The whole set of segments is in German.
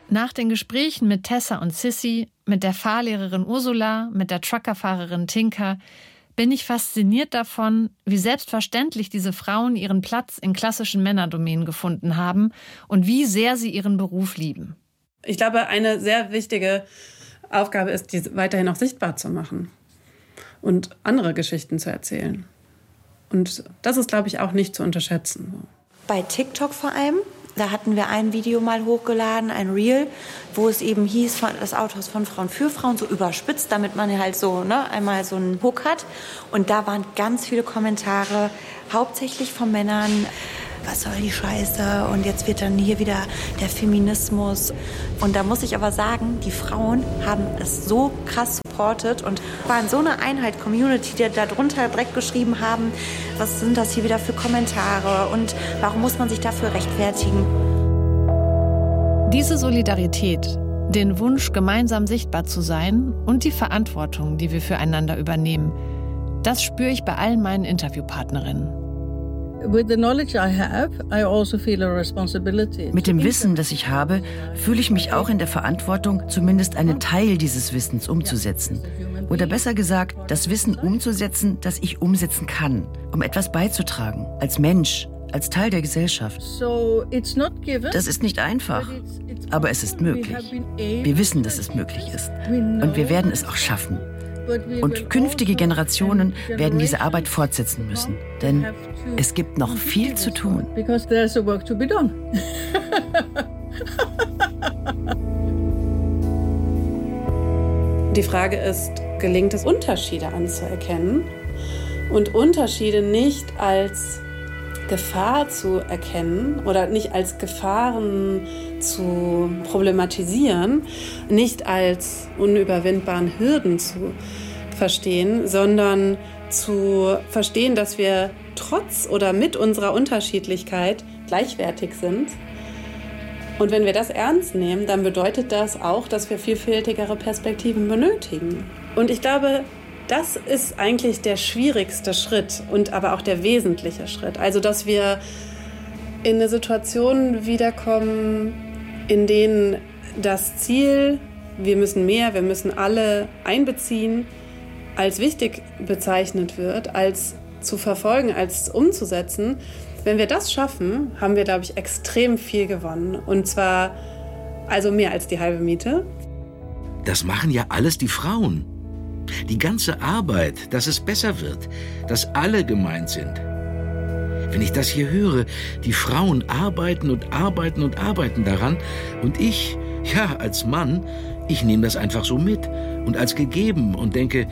Nach den Gesprächen mit Tessa und Sissy, mit der Fahrlehrerin Ursula, mit der Truckerfahrerin Tinka, bin ich fasziniert davon, wie selbstverständlich diese Frauen ihren Platz in klassischen Männerdomänen gefunden haben und wie sehr sie ihren Beruf lieben. Ich glaube, eine sehr wichtige Aufgabe ist, die weiterhin auch sichtbar zu machen und andere Geschichten zu erzählen. Und das ist, glaube ich, auch nicht zu unterschätzen. Bei TikTok vor allem. Da hatten wir ein Video mal hochgeladen, ein Reel, wo es eben hieß, das Auto ist von Frauen für Frauen, so überspitzt, damit man halt so einmal so einen Hook hat. Und da waren ganz viele Kommentare, hauptsächlich von Männern. Was soll die Scheiße? Und jetzt wird dann hier wieder der Feminismus. Und da muss ich aber sagen, die Frauen haben es so krass supportet und waren so eine Einheit, Community, die da drunter direkt geschrieben haben, was sind das hier wieder für Kommentare und warum muss man sich dafür rechtfertigen? Diese Solidarität, den Wunsch, gemeinsam sichtbar zu sein und die Verantwortung, die wir füreinander übernehmen, das spüre ich bei allen meinen Interviewpartnerinnen. Mit dem Wissen, das ich habe, fühle ich mich auch in der Verantwortung, zumindest einen Teil dieses Wissens umzusetzen. Oder besser gesagt, das Wissen umzusetzen, das ich umsetzen kann, um etwas beizutragen, als Mensch, als Teil der Gesellschaft. Das ist nicht einfach, aber es ist möglich. Wir wissen, dass es möglich ist. Und wir werden es auch schaffen. Und künftige Generationen werden diese Arbeit fortsetzen müssen. Denn es gibt noch viel zu tun. Die Frage ist, gelingt es, Unterschiede anzuerkennen und Unterschiede nicht als Gefahr zu erkennen oder nicht als Gefahren zu problematisieren, nicht als unüberwindbaren Hürden zu verstehen, sondern zu verstehen, dass wir trotz oder mit unserer Unterschiedlichkeit gleichwertig sind. Und wenn wir das ernst nehmen, dann bedeutet das auch, dass wir vielfältigere Perspektiven benötigen. Und ich glaube, das ist eigentlich der schwierigste Schritt und aber auch der wesentliche Schritt. Also, dass wir in eine Situation wiederkommen, in denen das Ziel, wir müssen alle einbeziehen, als wichtig bezeichnet wird, als zu verfolgen, als umzusetzen. Wenn wir das schaffen, haben wir, glaube ich, extrem viel gewonnen. Und zwar also mehr als die halbe Miete. Das machen ja alles die Frauen. Die ganze Arbeit, dass es besser wird, dass alle gemeint sind. Wenn ich das hier höre, die Frauen arbeiten und arbeiten und arbeiten daran und ich, ja, als Mann, ich nehme das einfach so mit und als gegeben und denke,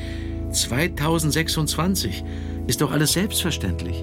2026 ist doch alles selbstverständlich.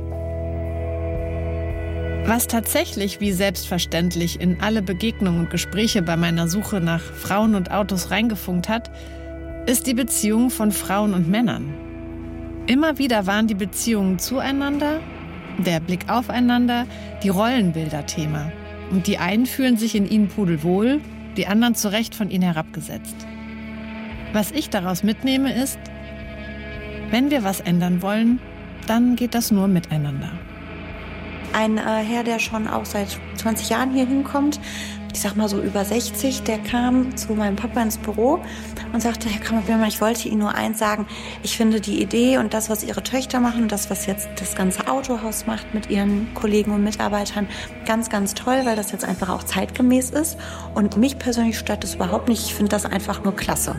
Was tatsächlich wie selbstverständlich in alle Begegnungen und Gespräche bei meiner Suche nach Frauen und Autos reingefunkt hat, ist die Beziehung von Frauen und Männern. Immer wieder waren die Beziehungen zueinander, der Blick aufeinander, die Rollenbilder Thema. Und die einen fühlen sich in ihnen pudelwohl, die anderen zu Recht von ihnen herabgesetzt. Was ich daraus mitnehme ist, wenn wir was ändern wollen, dann geht das nur miteinander. Ein Herr, der schon auch seit 20 Jahren hier hinkommt, ich sag mal so über 60, der kam zu meinem Papa ins Büro und sagte, Herr Kammerbielmann, ich wollte Ihnen nur eins sagen, ich finde die Idee und das, was Ihre Töchter machen, das, was jetzt das ganze Autohaus macht mit Ihren Kollegen und Mitarbeitern, ganz, ganz toll, weil das jetzt einfach auch zeitgemäß ist. Und mich persönlich stört das überhaupt nicht, ich finde das einfach nur klasse.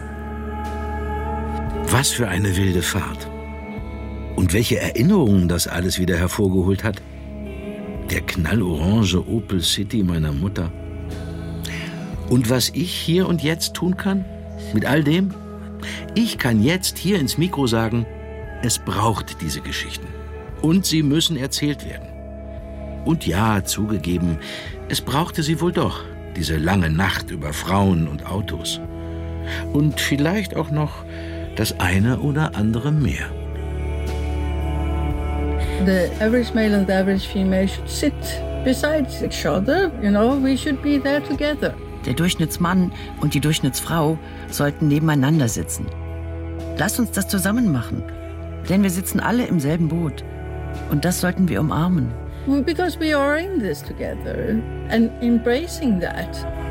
Was für eine wilde Fahrt. Und welche Erinnerungen das alles wieder hervorgeholt hat. Der knallorange Opel City meiner Mutter. Und was ich hier und jetzt tun kann? Mit all dem? Ich kann jetzt hier ins Mikro sagen, es braucht diese Geschichten. Und sie müssen erzählt werden. Und ja, zugegeben, es brauchte sie wohl doch, diese lange Nacht über Frauen und Autos. Und vielleicht auch noch das eine oder andere mehr. The average male and the average female should sit beside each other. You know, we should be there together. Der Durchschnittsmann und die Durchschnittsfrau sollten nebeneinander sitzen. Lasst uns das zusammen machen, denn wir sitzen alle im selben Boot. Und das sollten wir umarmen. Because we are in this together and embracing that.